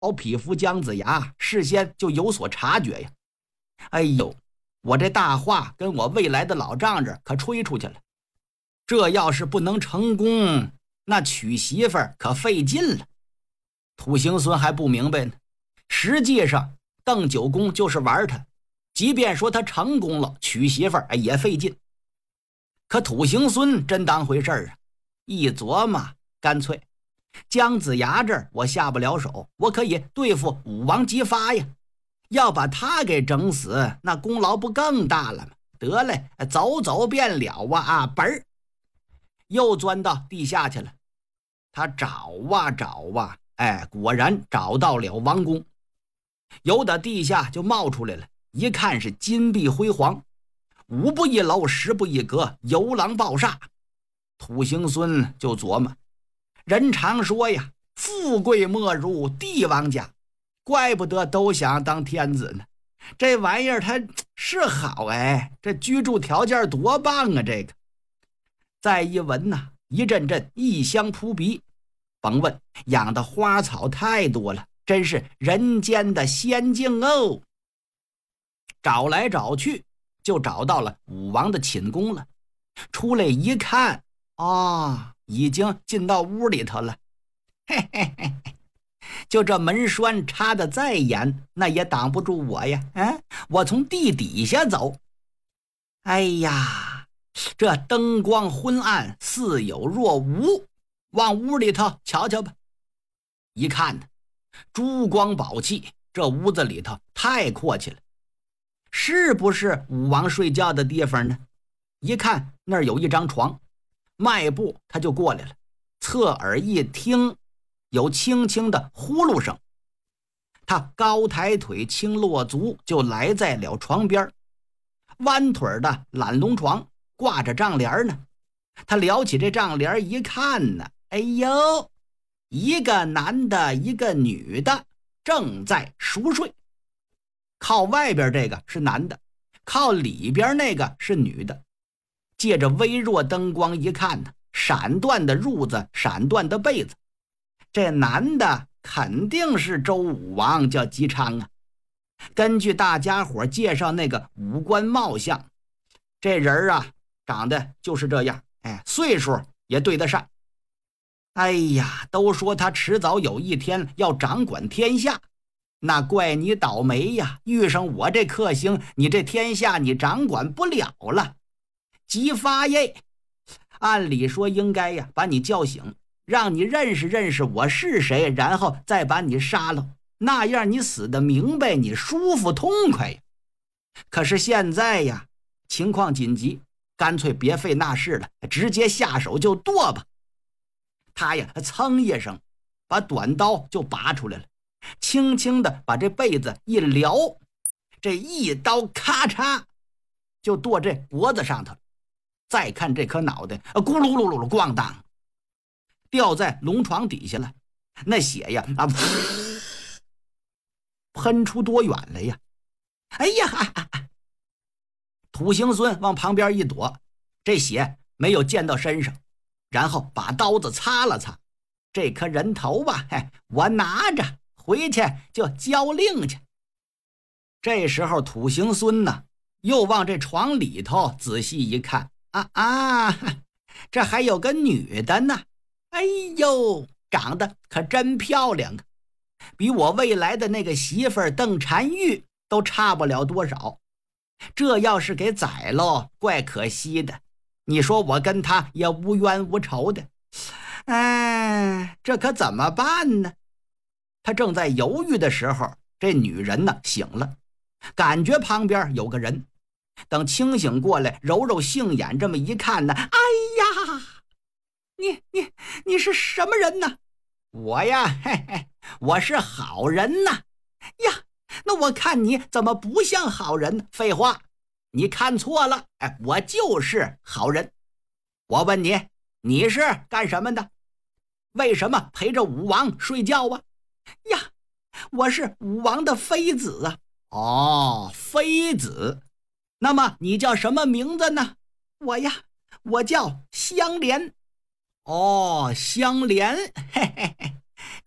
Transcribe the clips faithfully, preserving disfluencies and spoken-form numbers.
老匹夫姜子牙事先就有所察觉呀。哎呦，我这大话跟我未来的老丈人可吹出去了，这要是不能成功，那娶媳妇儿可费劲了。土行孙还不明白呢，实际上邓九公就是玩他，即便说他成功了，娶媳妇儿也费劲。可土行孙真当回事儿啊，一琢磨，干脆姜子牙这儿我下不了手，我可以对付武王姬发呀，要把他给整死，那功劳不更大了吗？得嘞，走走便了啊啊！本儿又钻到地下去了。他找啊找啊，哎，果然找到了王宫。由打地下就冒出来了，一看是金碧辉煌，五步一楼，十步一阁，游廊暴煞。土行孙就琢磨，人常说呀，富贵莫如帝王家，怪不得都想当天子呢。这玩意儿它是好哎，这居住条件多棒啊！这个再一闻呐，一阵阵异香扑鼻，甭问，养的花草太多了，真是人间的仙境哦。找来找去，就找到了武王的寝宫了。出来一看，哦，已经进到屋里头了。嘿嘿嘿，就这门栓插得再严，那也挡不住我呀！嗯，我从地底下走。哎呀，这灯光昏暗，似有若无，往屋里头瞧瞧吧。一看呢，珠光宝气，这屋子里头太阔气了。是不是武王睡觉的地方呢？一看那儿有一张床，迈步他就过来了，侧耳一听，有轻轻的呼噜声。他高抬腿，轻落足，就来在了床边。弯腿的懒龙床挂着帐帘呢，他撩起这帐帘一看呢，哎呦，一个男的一个女的正在熟睡。靠外边这个是男的，靠里边那个是女的。借着微弱灯光一看呢，闪断的褥子，闪断的被子，这男的肯定是周武王，叫姬昌啊。根据大家伙介绍那个五官貌相，这人啊长得就是这样，哎，岁数也对得上。哎呀，都说他迟早有一天要掌管天下，那怪你倒霉呀，遇上我这克星，你这天下你掌管不了了。姬发耶，按理说应该呀把你叫醒，让你认识认识我是谁，然后再把你杀了，那样你死得明白，你舒服痛快呀。可是现在呀，情况紧急，干脆别费那事了，直接下手就剁吧。他呀噌一声把短刀就拔出来了，轻轻的把这被子一撩，这一刀咔嚓就剁这脖子上头。再看这颗脑袋，咕噜噜噜噜咣当掉在龙床底下了，那血呀啊喷出多远来呀！哎呀，土行孙往旁边一躲，这血没有溅到身上，然后把刀子擦了擦，这颗人头吧，嘿，我拿着回去就交令去。这时候土行孙呢，又往这床里头仔细一看，啊啊，这还有个女的呢！哎呦，长得可真漂亮啊，比我未来的那个媳妇儿邓婵玉都差不了多少。这要是给宰了，怪可惜的。你说我跟他也无冤无仇的，哎，这可怎么办呢？他正在犹豫的时候，这女人呢醒了，感觉旁边有个人。等清醒过来，揉揉杏眼，这么一看呢，哎呀，你你你是什么人呢？我呀，嘿嘿，我是好人呐。呀，那我看你怎么不像好人呢？废话，你看错了，哎，我就是好人。我问你，你是干什么的？为什么陪着武王睡觉啊？呀，我是武王的妃子啊。哦，妃子。那么你叫什么名字呢？我呀，我叫香莲。哦，香莲，嘿嘿嘿，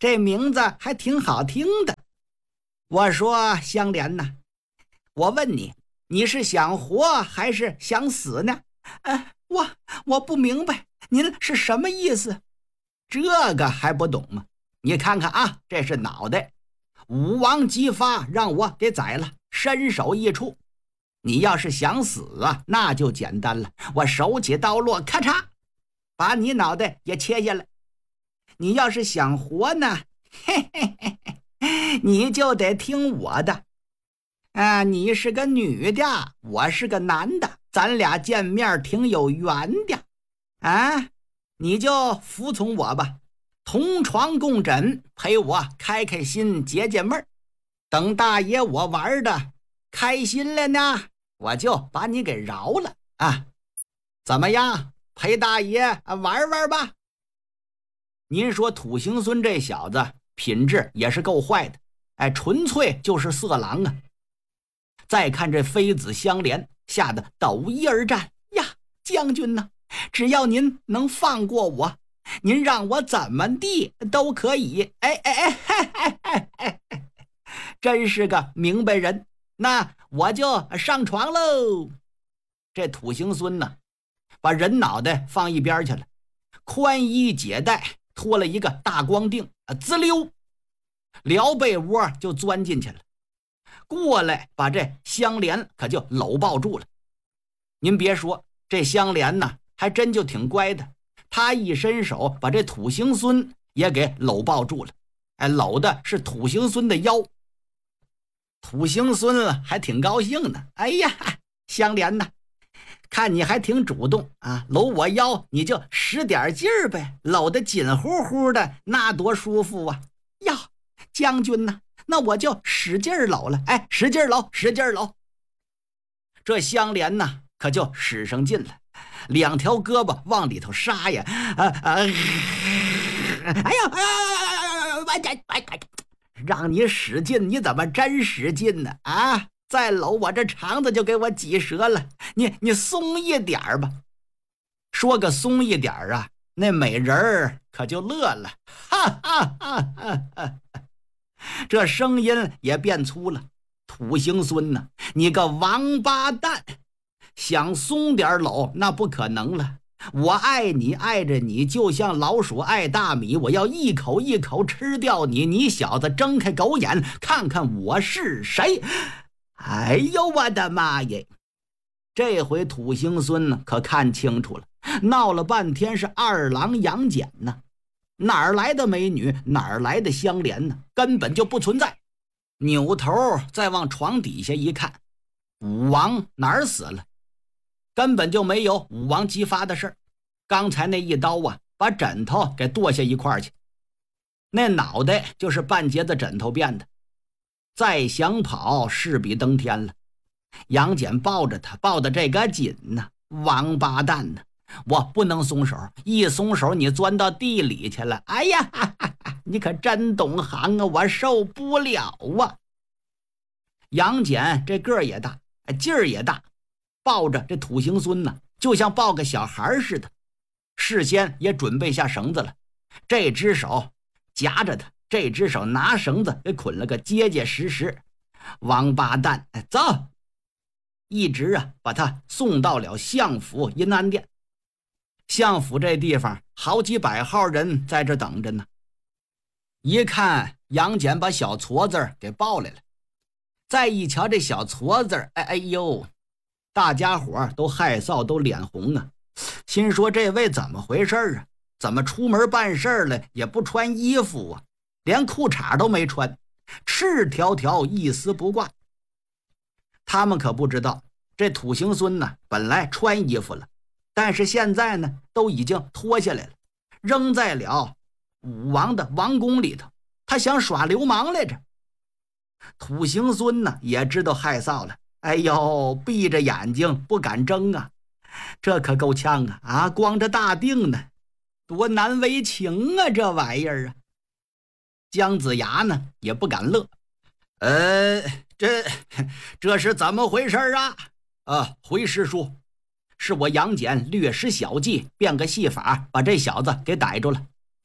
这名字还挺好听的。我说香莲呐，我问你，你是想活还是想死呢？呃，我我不明白您是什么意思。这个还不懂吗？你看看啊，这是脑袋，武王姬发让我给宰了，身首异处。你要是想死啊，那就简单了，我手起刀落，咔嚓，把你脑袋也切下来。你要是想活呢，嘿嘿嘿嘿，你就得听我的。啊，你是个女的，我是个男的，咱俩见面挺有缘的。啊，你就服从我吧，同床共枕，陪我开开心，解解闷儿。等大爷我玩的开心了呢，我就把你给饶了啊！怎么样，陪大爷玩玩吧？您说土行孙这小子品质也是够坏的，哎，纯粹就是色狼啊！再看这妃子香莲，吓得抖衣而战呀！将军呢？只要您能放过我，您让我怎么地都可以。哎哎哎哎哎哎哎，真是个明白人。那我就上床喽。这土行孙呢，把人脑袋放一边去了，宽衣解带，脱了一个大光腚，滋溜，撩被窝就钻进去了。过来把这香莲可就搂抱住了。您别说，这香莲呢还真就挺乖的，他一伸手把这土行孙也给搂抱住了，哎，搂的是土行孙的腰。土行孙还挺高兴呢，哎呀，香莲呐，看你还挺主动啊，搂我腰你就使点劲儿呗，搂得紧乎乎的，那多舒服啊！呀，将军呐，那我就使劲儿搂了，哎，使劲儿搂，使劲儿搂。这香莲呐，可就使上劲了，两条胳膊往里头杀呀，啊啊！哎呀，哎呀，哎呀，哎呀！让你使劲，你怎么真使劲呢？啊！再搂我这肠子就给我挤折了，你你松一点吧。说个松一点啊，那美人儿可就乐了，哈哈哈哈哈！这声音也变粗了。土行孙呢，你个王八蛋，想松点搂那不可能了。我爱你，爱着你，就像老鼠爱大米，我要一口一口吃掉你。你小子睁开狗眼，看看我是谁！哎呦，我的妈耶！这回土行孙呢，可看清楚了，闹了半天是二郎杨戬呢，哪儿来的美女，哪儿来的香莲呢？根本就不存在。扭头再往床底下一看，武王哪儿死了？根本就没有武王姬发的事儿，刚才那一刀啊，把枕头给剁下一块去，那脑袋就是半截子枕头变的。再想跑，势比登天了。杨戬抱着他，抱得这个紧呢，王八蛋呢！我不能松手，一松手你钻到地里去了。哎呀，哈哈哈，你可真懂行啊，我受不了啊！杨戬这个儿也大，劲儿也大。抱着这土行孙呢，就像抱个小孩似的，事先也准备下绳子了，这只手夹着他，这只手拿绳子给捆了个结结实实。王八蛋，走！一直啊把他送到了相府阴安殿。相府这地方好几百号人在这等着呢。一看杨戬把小矬子给抱来了，再一瞧这小矬子，哎哎呦！大家伙都害臊，都脸红啊，心说这位怎么回事啊？怎么出门办事了也不穿衣服啊？连裤衩都没穿，赤条条一丝不挂。他们可不知道，这土行孙呢，本来穿衣服了，但是现在呢，都已经脱下来了，扔在了武王的王宫里头。他想耍流氓来着。土行孙呢，也知道害臊了。哎呦，闭着眼睛不敢睁啊，这可够呛啊！啊，光着大腚呢，多难为情啊，这玩意儿啊！姜子牙呢也不敢乐，呃，这这是怎么回事啊？啊，回师叔，是我杨戬略施小计，变个戏法，把这小子给逮住了。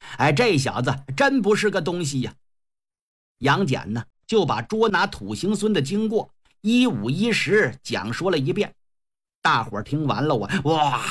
哎，这小子真不是个东西呀。杨戬呢，就把捉拿土行孙的经过一五一十讲说了一遍。大伙儿听完了，我哇，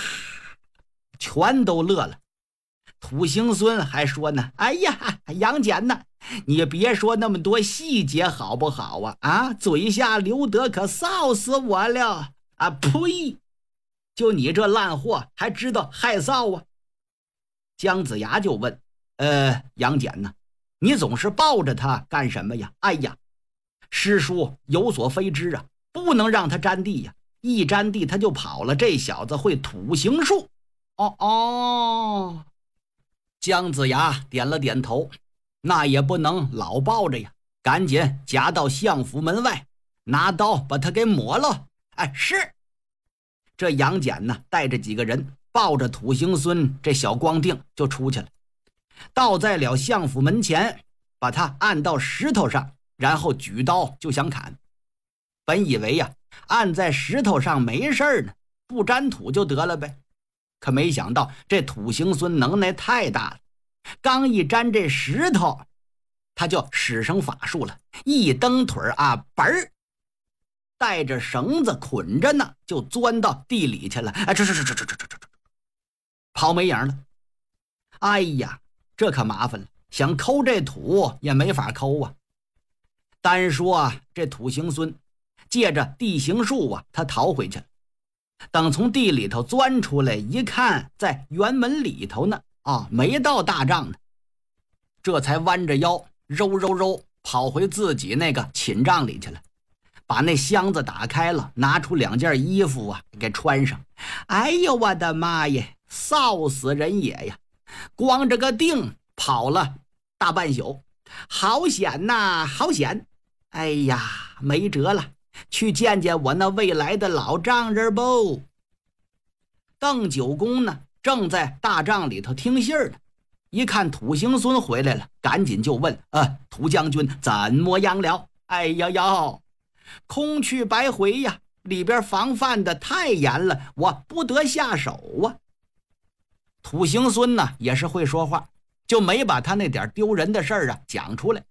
全都乐了。土行孙还说呢，哎呀，杨戬呢，你别说那么多细节好不好啊？啊，嘴下留德可臊死我了啊！呸！就你这烂货还知道害臊啊？姜子牙就问，呃，杨戬呢，你总是抱着他干什么呀？哎呀，师叔有所非知啊，不能让他沾地呀，一沾地他就跑了。这小子会土行术。哦哦，姜子牙点了点头，那也不能老抱着呀，赶紧夹到相府门外，拿刀把他给抹了。哎，是。这杨戬呢，带着几个人抱着土行孙这小光腚就出去了，到在了相府门前，把他按到石头上，然后举刀就想砍。本以为呀，按在石头上没事呢，不沾土就得了呗。可没想到这土行孙能耐太大了，刚一沾这石头，他就使上法术了，一蹬腿啊，嘣儿，带着绳子捆着呢，就钻到地里去了。哎，这这这这这这这这，跑没影了。哎呀，这可麻烦了，想抠这土也没法抠啊。单说啊，这土行孙借着地形术啊，他逃回去了。等从地里头钻出来一看，在辕门里头呢，啊，没到大帐呢，这才弯着腰揉揉揉跑回自己那个寝帐里去了，把那箱子打开了，拿出两件衣服啊给穿上。哎呦我的妈呀，臊死人也呀，光着个腚跑了大半宿，好险呐，好险。哎呀，没辙了，去见见我那未来的老丈人不。邓九公呢，正在大帐里头听信儿呢，一看土行孙回来了，赶紧就问，呃，土将军怎么样了？哎呀呀，空去白回呀，里边防范的太严了，我不得下手啊。土行孙呢也是会说话，就没把他那点丢人的事儿啊讲出来。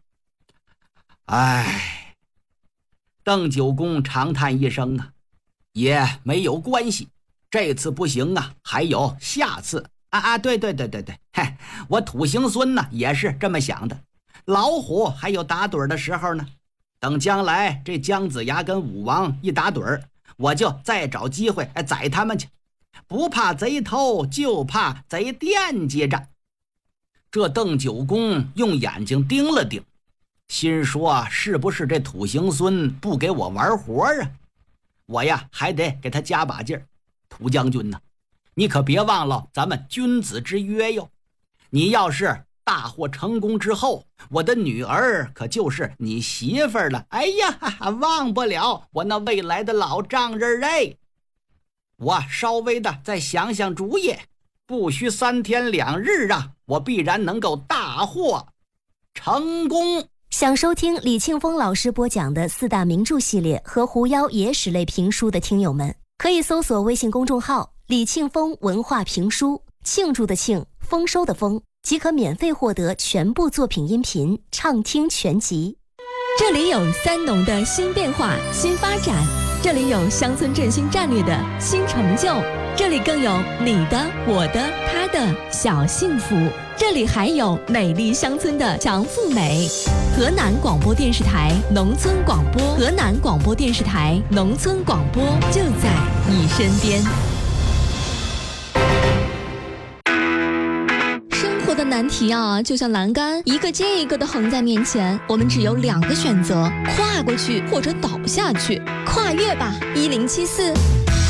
哎，邓九公长叹一声啊，也没有关系，这次不行啊，还有下次啊啊！对对对对对，嘿，我土行孙呢也是这么想的，老虎还有打盹的时候呢，等将来这姜子牙跟武王一打盹，我就再找机会哎宰他们去，不怕贼偷，就怕贼惦记着。这邓九公用眼睛盯了盯，心说是不是这土行孙不给我玩活啊？我呀还得给他加把劲儿。土将军呢，你可别忘了咱们君子之约哟。你要是大获成功之后，我的女儿可就是你媳妇儿了。哎呀，忘不了我那未来的老丈人哎。我稍微的再想想主意，不需三天两日啊，我必然能够大获成功。 想收听李庆峰老师播讲的四大名著系列和狐妖野史类评书的听友们，可以搜索微信公众号李庆峰文化评书，庆祝的庆，丰收的丰，即可免费获得全部作品音频畅听全集。 这里有三农的新变化、新发展，这里有乡村振兴战略的新成就，这里更有你的、我的、他的小幸福，这里还有美丽乡村的强富美。河南广播电视台农村广播，河南广播电视台农村广播就在你身边。生活的难题啊，就像栏杆，一个接一个的横在面前，我们只有两个选择：跨过去或者倒下去。跨越吧，一零七四。